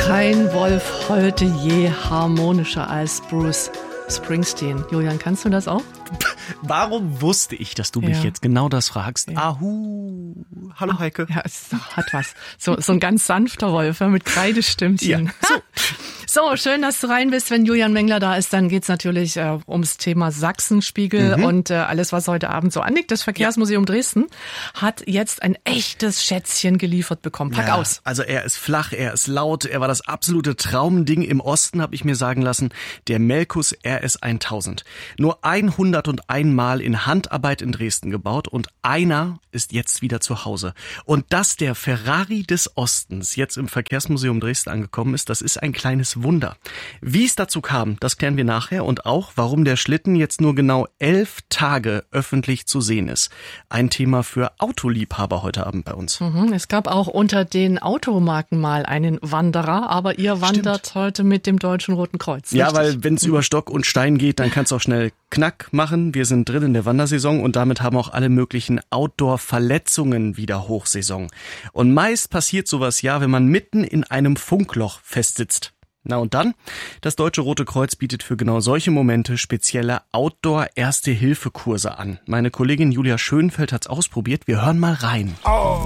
Kein Wolf heulte je harmonischer als Bruce Springsteen. Julian, kannst du das auch? Warum wusste ich, dass du mich jetzt genau das fragst? Ja. Ahu. Hallo Heike. Ja, es hat was. So ein ganz sanfter Wolf mit Kreidestimmchen. Ja. So, schön, dass du rein bist. Wenn Julian Mengler da ist, dann geht's natürlich ums Thema Sachsenspiegel und alles, was heute Abend so anliegt. Das Verkehrsmuseum Dresden hat jetzt ein echtes Schätzchen geliefert bekommen. Pack aus. Also er ist flach, er ist laut, er war das absolute Traumding im Osten, habe ich mir sagen lassen. Der Melkus RS 1000. Nur 101 Mal in Handarbeit in Dresden gebaut und einer ist jetzt wieder zu Hause. Und dass der Ferrari des Ostens jetzt im Verkehrsmuseum Dresden angekommen ist, das ist ein kleines Wunder. Wie es dazu kam, das klären wir nachher und auch, warum der Schlitten jetzt nur genau 11 Tage öffentlich zu sehen ist. Ein Thema für Autoliebhaber heute Abend bei uns. Es gab auch unter den Automarken mal einen Wanderer, aber ihr wandert heute mit dem Deutschen Roten Kreuz. Ja, richtig? weil wenn es über Stock und Stein geht, dann kann es auch schnell Knack machen. Wir sind drin in der Wandersaison und damit haben auch alle möglichen Outdoor-Verletzungen wieder Hochsaison. Und meist passiert sowas ja, wenn man mitten in einem Funkloch festsitzt. Na und dann? Das Deutsche Rote Kreuz bietet für genau solche Momente spezielle Outdoor-Erste-Hilfe-Kurse an. Meine Kollegin Julia Schönfeld hat's ausprobiert. Wir hören mal rein.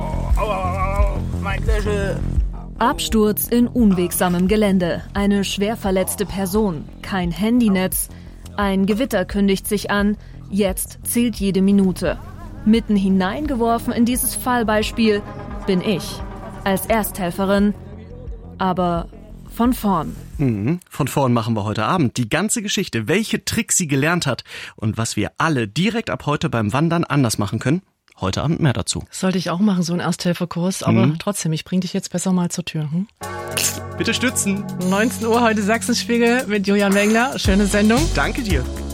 Mein Knöchel. Absturz in unwegsamem Gelände. Eine schwer verletzte Person. Kein Handynetz. Ein Gewitter kündigt sich an. Jetzt zählt jede Minute. Mitten hineingeworfen in dieses Fallbeispiel bin ich. Als Ersthelferin. Aber von vorn. Von vorn machen wir heute Abend die ganze Geschichte, welche Tricks sie gelernt hat und was wir alle direkt ab heute beim Wandern anders machen können. Heute Abend mehr dazu. Sollte ich auch machen, so einen Ersthelferkurs, aber trotzdem, ich bring dich jetzt besser mal zur Tür. Bitte stützen. 19 Uhr heute Sachsenspiegel mit Julian Mengler. Schöne Sendung. Danke dir.